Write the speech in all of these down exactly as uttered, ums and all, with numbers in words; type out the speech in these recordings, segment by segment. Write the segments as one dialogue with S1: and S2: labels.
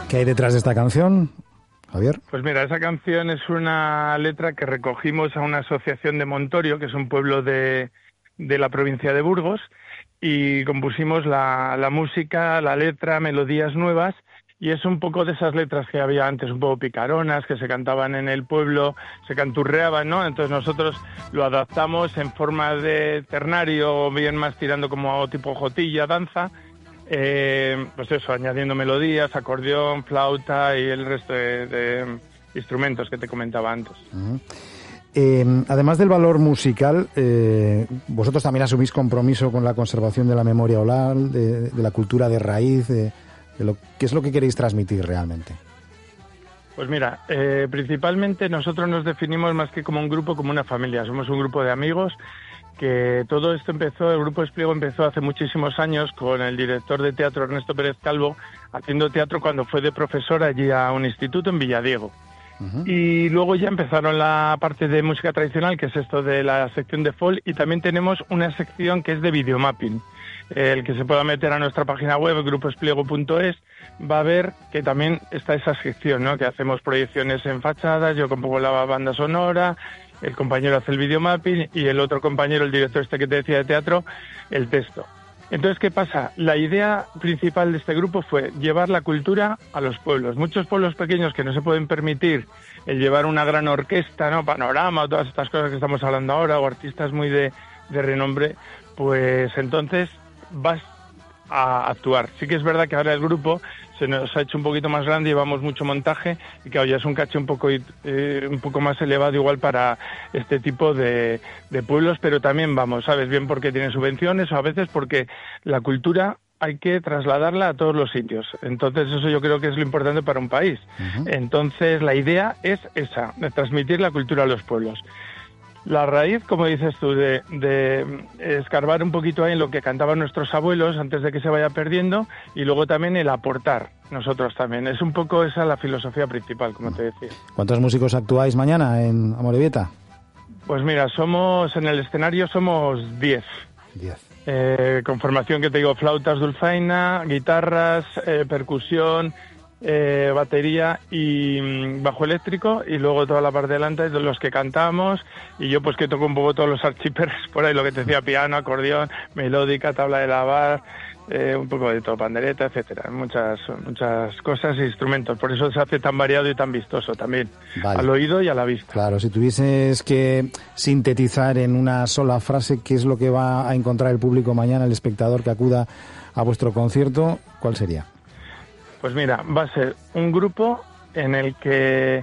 S1: ¿Qué hay detrás de esta canción, Javier?
S2: Pues mira, esa canción es una letra que recogimos a una asociación de Montorio, que es un pueblo de, de la provincia de Burgos, y compusimos la, la música, la letra, melodías nuevas, y es un poco de esas letras que había antes, un poco picaronas, que se cantaban en el pueblo, se canturreaban, ¿no? Entonces nosotros lo adaptamos en forma de ternario, bien más tirando como tipo jotilla, danza, eh, pues eso, añadiendo melodías, acordeón, flauta y el resto de, de instrumentos que te comentaba antes.
S1: Uh-huh. Eh, además del valor musical, eh, vosotros también asumís compromiso con la conservación de la memoria oral, de, de la cultura de raíz, de... de lo, ¿qué es lo que queréis transmitir realmente?
S2: Pues mira, eh, principalmente nosotros nos definimos más que como un grupo, como una familia. Somos un grupo de amigos que todo esto empezó, el Grupo Espliego empezó hace muchísimos años con el director de teatro Ernesto Pérez Calvo, haciendo teatro cuando fue de profesor allí a un instituto en Villadiego. Uh-huh. Y luego ya empezaron la parte de música tradicional, que es esto de la sección de folk, y también tenemos una sección que es de videomapping. El que se pueda meter a nuestra página web, grupo espliego punto es, va a ver que también está esa sección, ¿no? Que hacemos proyecciones en fachadas, yo compongo la banda sonora, el compañero hace el videomapping y el otro compañero, el director este que te decía de teatro, el texto. Entonces, ¿qué pasa? La idea principal de este grupo fue llevar la cultura a los pueblos. Muchos pueblos pequeños que no se pueden permitir el llevar una gran orquesta, ¿no? Panorama o todas estas cosas que estamos hablando ahora, o artistas muy de, de renombre, pues entonces vas a actuar. Sí que es verdad que ahora el grupo se nos ha hecho un poquito más grande, llevamos mucho montaje y que hoy es un caché un poco eh, un poco más elevado igual para este tipo de, de pueblos, pero también vamos, ¿sabes? Bien porque tienen subvenciones o a veces porque la cultura hay que trasladarla a todos los sitios. Entonces eso yo creo que es lo importante para un país. Uh-huh. Entonces la idea es esa, de transmitir la cultura a los pueblos. La raíz, como dices tú, de, de escarbar un poquito ahí en lo que cantaban nuestros abuelos antes de que se vaya perdiendo y luego también el aportar nosotros también. Es un poco esa la filosofía principal, como te decía.
S1: ¿Cuántos músicos actuáis mañana en Amorebieta?
S2: Pues mira, somos en el escenario somos diez.
S1: Diez.
S2: Eh, con formación que te digo, flautas, dulzaina, guitarras, eh, percusión, Eh, batería y mm, bajo eléctrico y luego toda la parte delante de los que cantamos y yo pues que toco un poco todos los archiperres por ahí, lo que te decía, piano, acordeón, melódica, tabla de lavar, eh, un poco de todo, pandereta, etcétera, muchas muchas cosas e instrumentos, por eso se hace tan variado y tan vistoso también, vale. Al oído y a la vista.
S1: Claro, si tuvieses que sintetizar en una sola frase qué es lo que va a encontrar el público mañana, el espectador que acuda a vuestro concierto, ¿cuál sería?
S2: Pues mira, va a ser un grupo en el que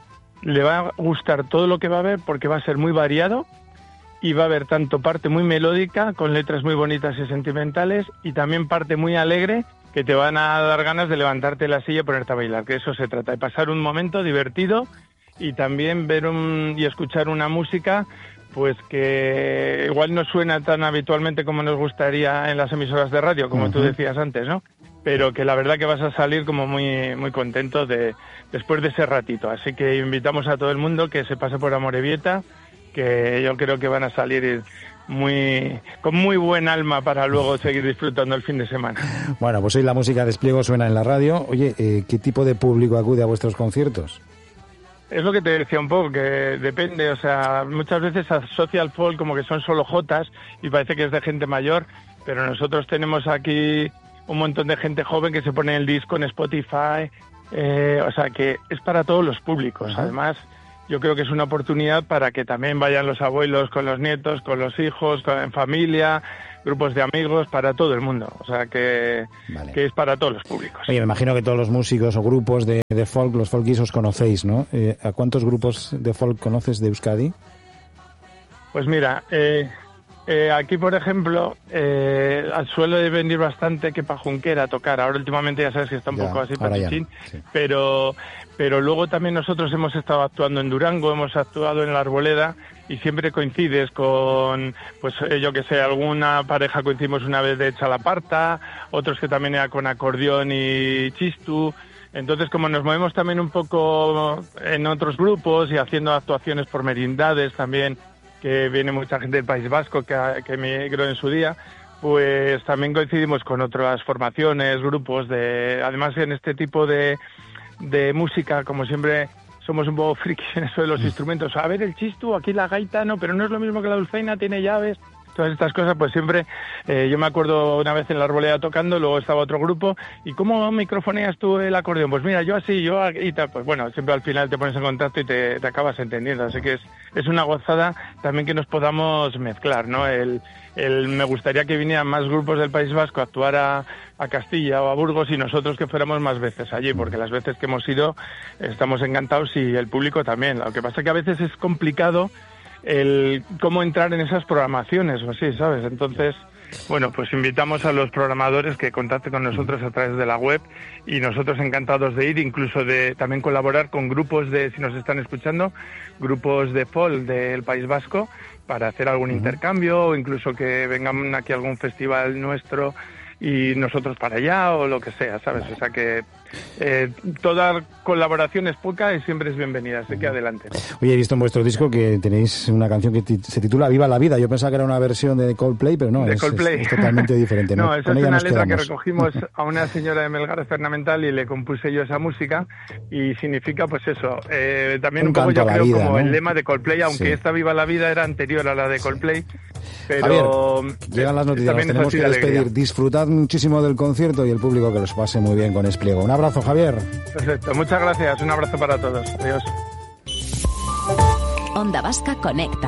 S2: le va a gustar todo lo que va a haber porque va a ser muy variado y va a haber tanto parte muy melódica, con letras muy bonitas y sentimentales, y también parte muy alegre que te van a dar ganas de levantarte de la silla y ponerte a bailar, que eso se trata, de pasar un momento divertido y también ver un, y escuchar una música pues que igual no suena tan habitualmente como nos gustaría en las emisoras de radio, como uh-huh. tú decías antes, ¿no? Pero que la verdad que vas a salir como muy muy contento de después de ese ratito. Así que invitamos a todo el mundo que se pase por Amorebieta, que yo creo que van a salir muy con muy buen alma para luego seguir disfrutando el fin de semana.
S1: Bueno, pues hoy la música de Espliego suena en la radio. Oye, eh, ¿qué tipo de público acude a vuestros conciertos?
S2: Es lo que te decía un poco, que depende, o sea, muchas veces asocia al folk como que son solo jotas y parece que es de gente mayor, pero nosotros tenemos aquí un montón de gente joven que se pone el disco en Spotify, eh, o sea que es para todos los públicos. Uh-huh. Además, yo creo que es una oportunidad para que también vayan los abuelos con los nietos, con los hijos, con, en familia, grupos de amigos, para todo el mundo. O sea que, vale. que es para todos los públicos.
S1: Oye, me imagino que todos los músicos o grupos de, de folk, los folkies os conocéis, ¿no? Eh, ¿A cuántos grupos de folk conoces de Euskadi?
S2: Pues mira, eh, eh, aquí por ejemplo, eh, suelo de venir bastante que pa' Junquera a tocar. Ahora últimamente ya sabes que está un ya, poco así pachichín, sí. pero, pero luego también nosotros hemos estado actuando en Durango, hemos actuado en la Arboleda, y siempre coincides con, pues yo que sé, alguna pareja coincidimos una vez de Chalaparta, otros que también era con acordeón y chistu. Entonces, como nos movemos también un poco en otros grupos y haciendo actuaciones por merindades también, que viene mucha gente del País Vasco que, que emigró en su día, pues también coincidimos con otras formaciones, grupos de, además en este tipo de, de música, como siempre somos un poco frikis en eso de los instrumentos. A ver, el chistu, aquí la gaita, no, pero no es lo mismo que la dulzaina, tiene llaves. Todas estas cosas, pues siempre, eh, yo me acuerdo una vez en la Arboleda tocando, luego estaba otro grupo, ¿y cómo microfoneas tú el acordeón? Pues mira, yo así, yo y tal, pues bueno, siempre al final te pones en contacto y te, te acabas entendiendo, así que es, es una gozada también que nos podamos mezclar, ¿no? El, el, me gustaría que vinieran más grupos del País Vasco a actuar a, a Castilla o a Burgos y nosotros que fuéramos más veces allí, porque las veces que hemos ido estamos encantados y el público también. Lo que pasa es que a veces es complicado el cómo entrar en esas programaciones o así, ¿sabes? Entonces, bueno, pues invitamos a los programadores que contacten con nosotros a través de la web y nosotros encantados de ir, incluso de también colaborar con grupos de, si nos están escuchando, grupos de folk del País Vasco para hacer algún uh-huh. intercambio o incluso que vengan aquí a algún festival nuestro y nosotros para allá o lo que sea, ¿sabes? O sea que eh, toda colaboración es poca y siempre es bienvenida, así que adelante.
S1: Oye, he visto en vuestro disco que tenéis una canción que t- se titula Viva la Vida. Yo pensaba que era una versión de Coldplay, pero no,
S2: de
S1: es,
S2: Coldplay.
S1: Es, es totalmente diferente.
S2: No,
S1: ¿no?
S2: esa
S1: Con
S2: es
S1: ella
S2: una
S1: nos
S2: letra
S1: quedamos.
S2: que recogimos a una señora de Melgar Fernamental y le compuse yo esa música y significa pues eso, eh, también un, un poco yo creo vida, como ¿no? el lema de Coldplay, aunque sí. esta Viva la Vida era anterior a la de Coldplay. Pero
S1: Javier, llegan las noticias, nos tenemos que despedir. Disfrutad muchísimo del concierto y el público que los pase muy bien con Espliego. Un abrazo, Javier.
S2: Perfecto, muchas gracias. Un abrazo para todos. Adiós.
S3: Onda Vasca Conecta.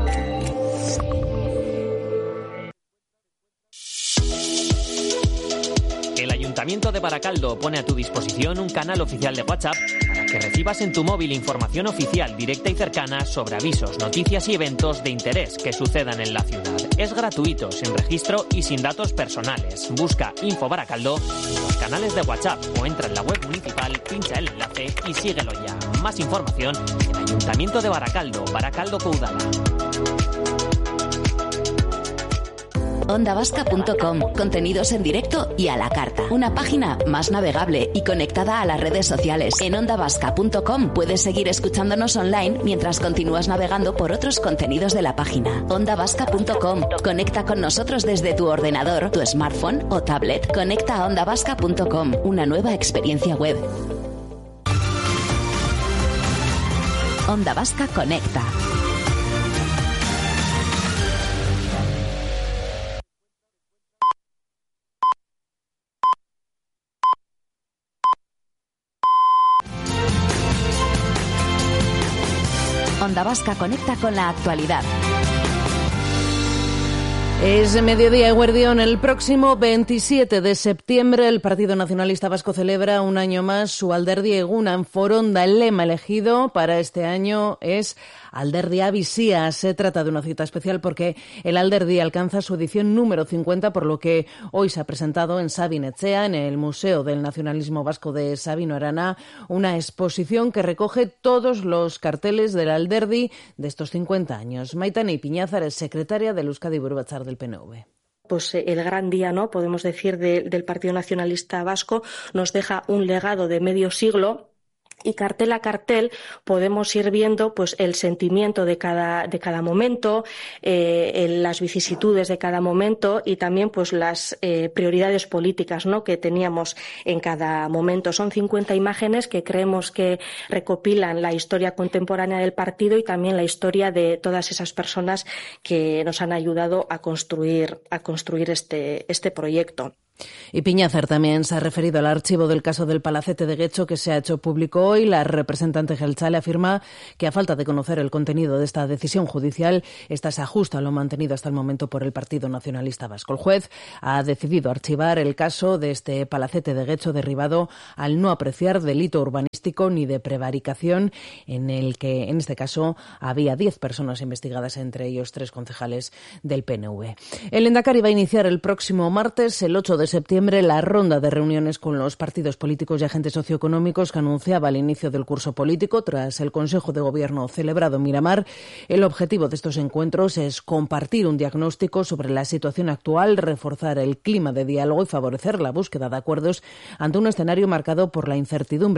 S4: El Ayuntamiento de Baracaldo pone a tu disposición un canal oficial de WhatsApp para que recibas en tu móvil información oficial, directa y cercana sobre avisos, noticias y eventos de interés que sucedan en la ciudad. Es gratuito, sin registro y sin datos personales. Busca Info Baracaldo en los canales de WhatsApp o entra en la web municipal, pincha el enlace y síguelo ya. Más información en Ayuntamiento de Baracaldo, Baracaldo Caudala.
S3: onda vasca punto com, contenidos en directo y a la carta. Una página más navegable y conectada a las redes sociales. En onda vasca punto com puedes seguir escuchándonos online mientras continúas navegando por otros contenidos de la página. onda vasca punto com. Conecta con nosotros desde tu ordenador, tu smartphone o tablet. Conecta a onda vasca punto com, una nueva experiencia web. Onda Vasca Conecta. Onda Vasca Conecta con la actualidad.
S5: Es mediodía, Eguerdión. El próximo veintisiete de septiembre el Partido Nacionalista Vasco celebra un año más su Alderdi Eguna en Foronda. El lema elegido para este año es Alderdi Abisia. Se trata de una cita especial porque el Alderdi alcanza su edición número cincuenta, por lo que hoy se ha presentado en Sabin Etxea, en el Museo del Nacionalismo Vasco de Sabino Arana, una exposición que recoge todos los carteles del Alderdi de estos cincuenta años. Maitane Ipiñazar es secretaria del Euskadi Buru Batzar del P N V.
S6: Pues el gran día, ¿no? Podemos decir, de, del Partido Nacionalista Vasco, nos deja un legado de medio siglo. Y cartel a cartel podemos ir viendo pues el sentimiento de cada de cada momento, eh, las vicisitudes de cada momento y también pues las eh, prioridades políticas, ¿no? que teníamos en cada momento. Son cincuenta imágenes que creemos que recopilan la historia contemporánea del partido y también la historia de todas esas personas que nos han ayudado a construir a construir este este proyecto.
S5: Y Piñazar también se ha referido al archivo del caso del Palacete de Guecho que se ha hecho público hoy. La representante Geltzale afirma que a falta de conocer el contenido de esta decisión judicial, esta se ajusta a lo mantenido hasta el momento por el Partido Nacionalista Vasco. El juez ha decidido archivar el caso de este Palacete de Guecho derribado al no apreciar delito urbanístico ni de prevaricación, en el que en este caso había diez personas investigadas, entre ellos tres concejales del P N V. El Lehendakari va a iniciar el próximo martes, el ocho de septiembre, la ronda de reuniones con los partidos políticos y agentes socioeconómicos que anunciaba el inicio del curso político tras el Consejo de Gobierno celebrado en Miramar. El objetivo de estos encuentros es compartir un diagnóstico sobre la situación actual, reforzar el clima de diálogo y favorecer la búsqueda de acuerdos ante un escenario marcado por la incertidumbre internacional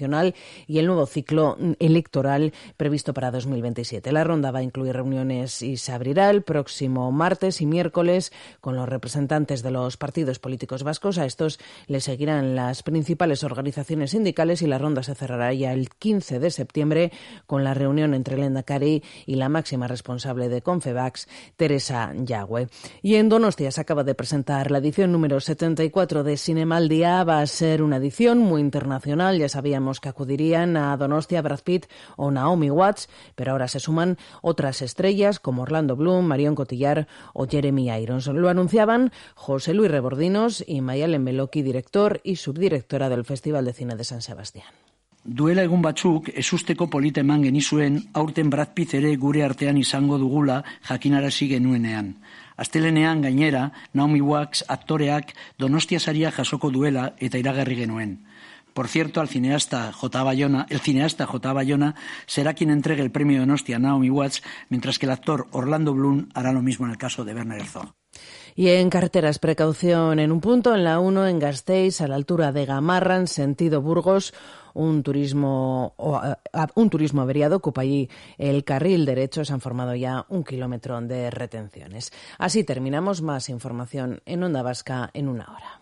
S5: nacional y el nuevo ciclo electoral previsto para dos mil veintisiete. La ronda va a incluir reuniones y se abrirá el próximo martes y miércoles con los representantes de los partidos políticos vascos. A estos les seguirán las principales organizaciones sindicales y la ronda se cerrará ya el quince de septiembre con la reunión entre el Lehendakari y la máxima responsable de Confebask, Teresa Yagüe. Y en Donostia se acaba de presentar la edición número setenta y cuatro de Cinemaldia. Va a ser una edición muy internacional. Ya sabíamos que acudirían a Donostia Brad Pitt o Naomi Watts, pero ahora se suman otras estrellas como Orlando Bloom, Marion Cotillard o Jeremy Irons. Lo anunciaban José Luis Rebordinos y Mayalen Beloki, director y subdirectora del Festival de Cine de San Sebastián.
S7: Duela egun batzuk, ezusteko polita eman genizuen, aurten Brad Pitt ere gure artean izango dugula jakinarazi genuenean. Astelenean gainera, Naomi Watts aktoreak Donostia saria jasoko duela eta iragarri genuen. Por cierto, al cineasta J. Bayona, el cineasta J. Bayona será quien entregue el premio Donostia a Naomi Watts, mientras que el actor Orlando Bloom hará lo mismo en el caso de Werner Herzog.
S5: Y en carreteras, precaución en un punto, en la uno en Gasteiz, a la altura de Gamarra, en sentido Burgos, un turismo un turismo averiado ocupa allí el carril derecho. Se han formado ya un kilómetro de retenciones. Así terminamos. Más información en Onda Vasca en una hora.